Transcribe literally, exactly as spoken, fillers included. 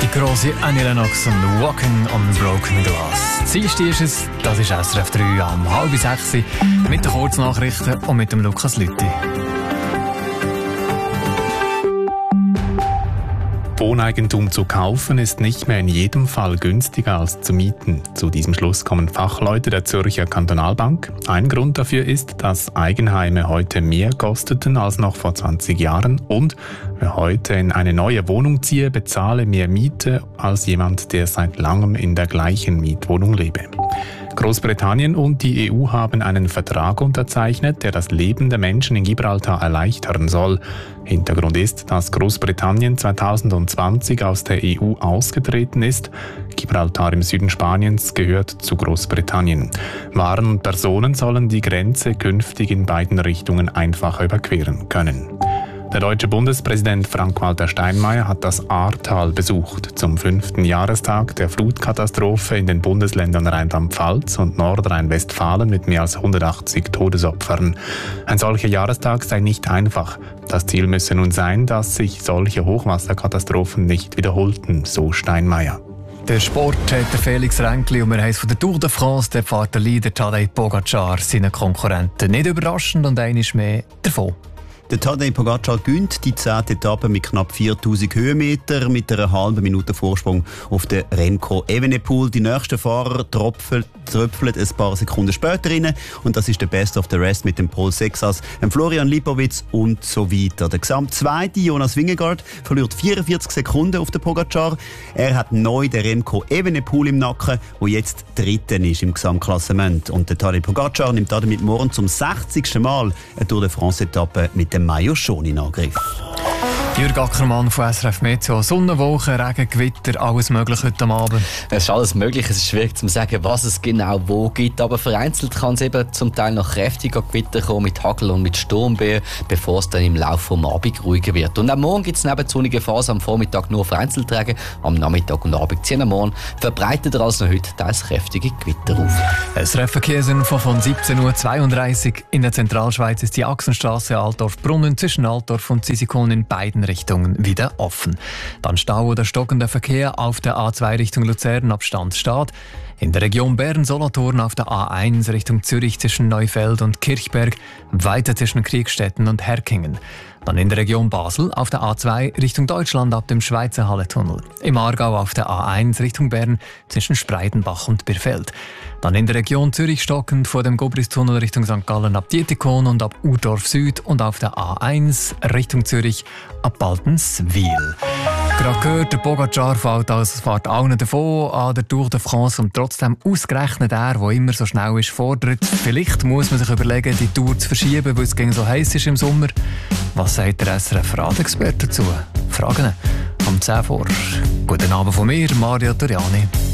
Die grosse Annie Lennox und «Walking on Broken Glass». Dienstag ist es, das ist S R F drei am halb sechs mit den Kurznachrichten und mit dem Lukas Lüthi. Wohneigentum zu kaufen ist nicht mehr in jedem Fall günstiger als zu mieten. Zu diesem Schluss kommen Fachleute der Zürcher Kantonalbank. Ein Grund dafür ist, dass Eigenheime heute mehr kosteten als noch vor zwanzig Jahren und wer heute in eine neue Wohnung ziehe, bezahle mehr Miete als jemand, der seit langem in der gleichen Mietwohnung lebe. Großbritannien und die E U haben einen Vertrag unterzeichnet, der das Leben der Menschen in Gibraltar erleichtern soll. Hintergrund ist, dass Großbritannien zweitausendzwanzig aus der E U ausgetreten ist. Gibraltar im Süden Spaniens gehört zu Großbritannien. Waren und Personen sollen die Grenze künftig in beiden Richtungen einfacher überqueren können. Der deutsche Bundespräsident Frank-Walter Steinmeier hat das Ahrtal besucht, zum fünften Jahrestag der Flutkatastrophe in den Bundesländern Rheinland-Pfalz und Nordrhein-Westfalen mit mehr als hundertachtzig Todesopfern. Ein solcher Jahrestag sei nicht einfach. Das Ziel müsse nun sein, dass sich solche Hochwasserkatastrophen nicht wiederholten, so Steinmeier. Der Sport hat der Felix Ränkli und wir haben es von der Tour de France, der fährt der Leader Tadej Pogacar seinen Konkurrenten. Nicht überraschend und einmal mehr davon. Der Tadej Pogacar gewinnt die zehnte Etappe mit knapp viertausend Höhenmeter mit einer halben Minute Vorsprung auf den Remco Evenepoel. Die nächsten Fahrer tröpfeln, tröpfeln ein paar Sekunden später rein und das ist der Best of the Rest mit dem Paul Sexas, dem Florian Lipowitz und so weiter. Der Gesamtzweite Jonas Vingegaard verliert vierundvierzig Sekunden auf den Pogacar. Er hat neu den Remco Evenepoel im Nacken, der jetzt Dritter ist im Gesamtklassement. Und der Tadej Pogacar nimmt damit morgen zum sechzigsten Mal eine Tour de France-Etappe mit dem Maillot Jaune in Angriff. Jürg Ackermann von S R F Meteo. Sonnenwochen, Regen, Gewitter, alles möglich heute Abend. Es ist alles möglich. Es ist schwierig zu sagen, was es genau wo gibt. Aber vereinzelt kann es eben zum Teil noch kräftiger Gewitter kommen mit Hagel und mit Sturmböen, bevor es dann im Laufe des Abends ruhiger wird. Und am Morgen gibt es neben sonnige Phase am Vormittag nur vereinzelt Regen. Am Nachmittag und Abend ziehen am Morgen verbreiteter als noch heute teils kräftige Gewitter auf. S R F-Verkehrsinfo von siebzehn Uhr zweiunddreißig. In der Zentralschweiz ist die Achsenstraße Altdorf-Brunnen zwischen Altdorf und Zisikon in beiden Richtungen wieder offen. Dann Stau oder stockender Verkehr auf der A zwei Richtung Luzern ab Standstadt. In der Region Bern-Solothurn auf der A eins Richtung Zürich zwischen Neufeld und Kirchberg, weiter zwischen Kriegstetten und Herkingen. Dann in der Region Basel auf der A zwei Richtung Deutschland ab dem Schweizer Halletunnel. Im Aargau auf der A eins Richtung Bern zwischen Spreidenbach und Birfeld. Dann in der Region Zürich stockend vor dem Gobristunnel Richtung Sankt Gallen ab Dietikon und ab Urdorf Süd und auf der A eins Richtung Zürich ab Baltenswil. Gerade gehört, der Pogacar fällt, also fährt allen davon an der Tour de France und trotzdem ausgerechnet er, der immer so schnell ist, fordert. Vielleicht muss man sich überlegen, die Tour zu verschieben, weil es gegen so heiß ist im Sommer. Was sagt der S R F-Radexperte dazu? Fragen am zehn vor. Guten Abend von mir, Mario Toriani.